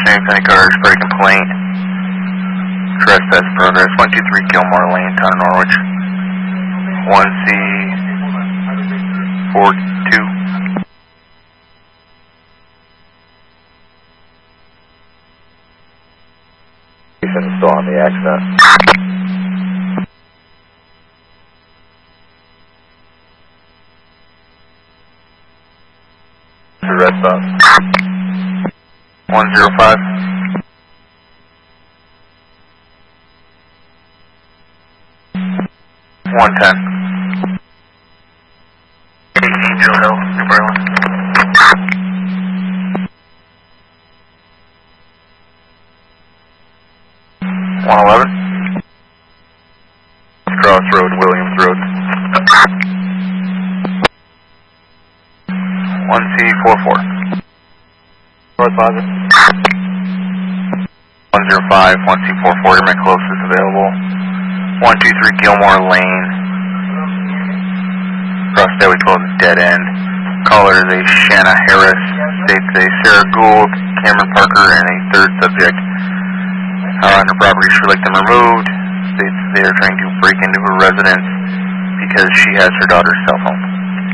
Penny Carter, break complaint. Trespass progress, 123 Gilmore Lane, Town of Norwich. 1C42. Still on the accident. Rest stop. 105. 110. Angel Hill, New Berlin. 111. Crossroad, Williams Road. 1C44. North Plaza. 105, 1C44, you're my closest available. 123 Gilmore Lane. Cross Dewey 12 is dead end. Caller is a Shanna Harris. States a Sarah Gould, Cameron Parker, and a third subject. On her property should like them removed. States they are trying to break into her residence because she has her daughter's cell phone.